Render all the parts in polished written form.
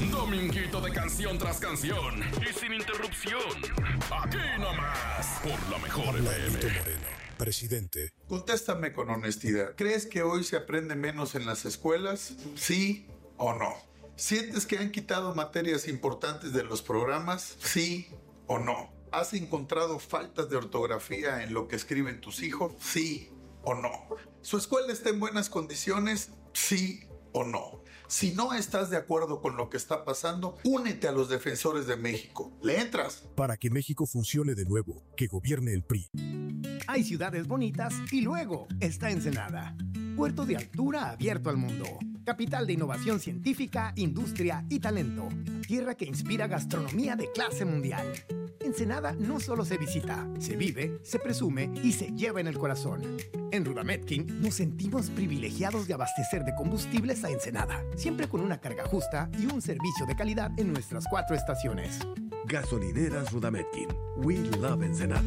Dominguito de canción tras canción y sin interrupción. Aquí nomás, por la mejor FM. Moreno, presidente. Contéstame con honestidad. ¿Crees que hoy se aprende menos en las escuelas? ¿Sí o no? ¿Sientes que han quitado materias importantes de los programas? ¿Sí o no? ¿Has encontrado faltas de ortografía en lo que escriben tus hijos? ¿Sí o no? ¿Su escuela está en buenas condiciones? ¿Sí o no? Si no estás de acuerdo con lo que está pasando, únete a los defensores de México. ¿Le entras? Para que México funcione de nuevo, que gobierne el PRI. Hay ciudades bonitas y luego está Ensenada. Puerto de altura abierto al mundo. Capital de innovación científica, industria y talento. Tierra que inspira gastronomía de clase mundial. Ensenada no solo se visita, se vive, se presume y se lleva en el corazón. En Rudametkin nos sentimos privilegiados de abastecer de combustibles a Ensenada, siempre con una carga justa y un servicio de calidad en nuestras 4 estaciones. Gasolineras Rudametkin. We love Ensenada.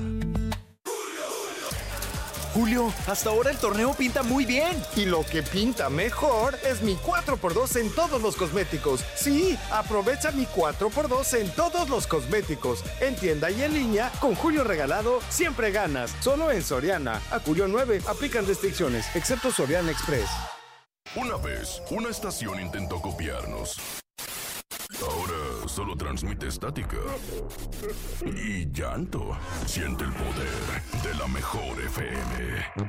Julio, hasta ahora el torneo pinta muy bien. Y lo que pinta mejor es mi 4x2 en todos los cosméticos. Sí, aprovecha mi 4x2 en todos los cosméticos. En tienda y en línea, con Julio regalado, siempre ganas. Solo en Soriana. A Julio 9, aplican restricciones, excepto Soriana Express. Una vez, una estación intentó copiarnos. Ahora solo transmite estática y llanto. Siente el poder de la mejor FM.